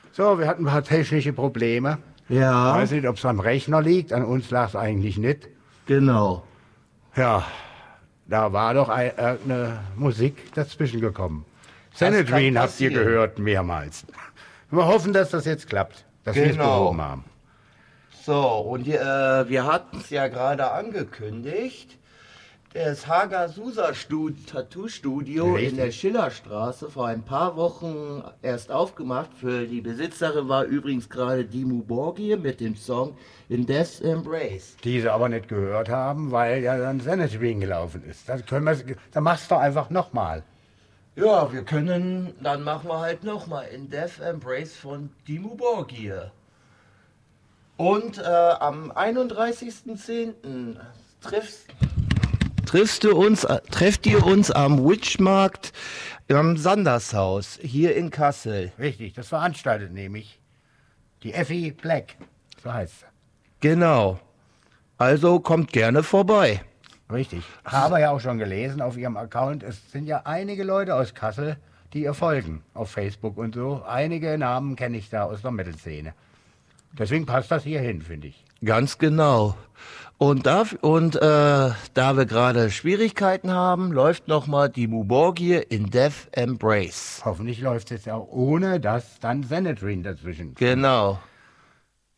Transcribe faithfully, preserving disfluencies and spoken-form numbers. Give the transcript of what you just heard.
So, wir hatten ein paar technische Probleme. Ja. Ich weiß nicht, ob es am Rechner liegt. An uns lag es eigentlich nicht. Genau. Ja, da war doch ein, äh, eine Musik dazwischen gekommen. Das kann Sanedrin habt ihr passieren. gehört, mehrmals. Wir hoffen, dass das jetzt klappt, dass wir es Genau. behoben haben. So, und äh, wir hatten es ja gerade angekündigt. Das Hagasusa Stu- Tattoo-Studio Richtig. in der Schillerstraße vor ein paar Wochen erst aufgemacht. Für die Besitzerin war übrigens gerade Dimmu Borgir mit dem Song In Death's Embrace. Die sie aber nicht gehört haben, weil ja dann Sanedrin gelaufen ist. Das können wir, dann machst du einfach nochmal. Ja, wir können, dann machen wir halt nochmal In Death's Embrace von Dimmu Borgir. Und äh, am einunddreißigsten zehnten triffst Triffst du uns, trefft ihr uns am Witchmarkt am Sandershaus hier in Kassel. Richtig, das veranstaltet nämlich die Effi Black, so heißt sie. Genau. Also kommt gerne vorbei. Richtig. Habe ja auch schon gelesen auf ihrem Account, es sind ja einige Leute aus Kassel, die ihr folgen auf Facebook und so. Einige Namen kenne ich da aus der Metal-Szene. Deswegen passt das hier hin, finde ich. Ganz genau. Und da, und, äh, da wir gerade Schwierigkeiten haben, läuft nochmal Dimmu Borgir in Death's Embrace. Hoffentlich läuft es ja auch ohne, dass dann Sanedrin dazwischen. Genau.